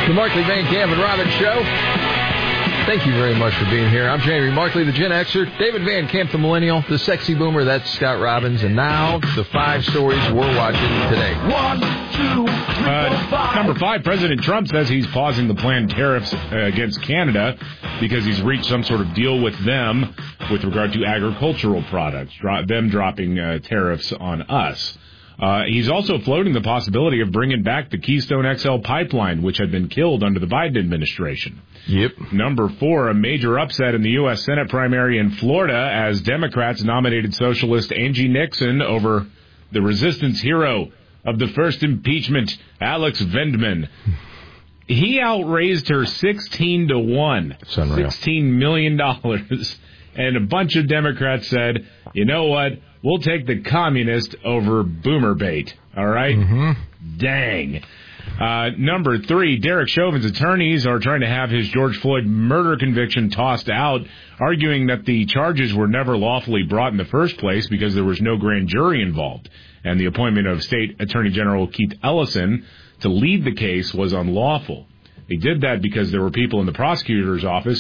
The Markley, Van Camp, and Robbins Show. Thank you very much for being here. I'm Jamie Markley, the Gen Xer. David Van Camp, the Millennial. The Sexy Boomer, that's Scott Robbins. And now, the 5 stories we're watching today. 1, 2, 3, 4, 5. Number 5, President Trump says he's pausing the planned tariffs against Canada because he's reached some sort of deal with them with regard to agricultural products, them dropping tariffs on us. He's also floating the possibility of bringing back the Keystone XL pipeline, which had been killed under the Biden administration. Yep. Number 4, a major upset in the U.S. Senate primary in Florida as Democrats nominated socialist Angie Nixon over the resistance hero of the first impeachment, Alex Vindman. He outraised her 16-1, $16 million. And a bunch of Democrats said, you know what? We'll take the communist over boomer bait. All right? Mm-hmm. Dang. Number 3, Derek Chauvin's attorneys are trying to have his George Floyd murder conviction tossed out, arguing that the charges were never lawfully brought in the first place because there was no grand jury involved. And the appointment of State Attorney General Keith Ellison to lead the case was unlawful. They did that because there were people in the prosecutor's office